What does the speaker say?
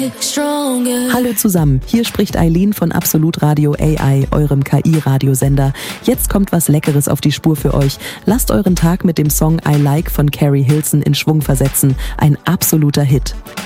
Hallo zusammen, hier spricht Eileen von Absolut Radio AI, eurem KI-Radiosender. Jetzt kommt was Leckeres auf die Spur für euch. Lasst euren Tag mit dem Song I Like von Carrie Hilson in Schwung versetzen. Ein absoluter Hit.